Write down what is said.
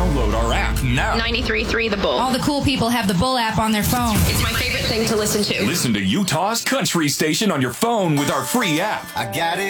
Download our app now. 93.3 The Bull. All the cool people have the Bull app on their phone. It's my favorite thing to listen to. Listen to Utah's country station on your phone with our free app. I got it.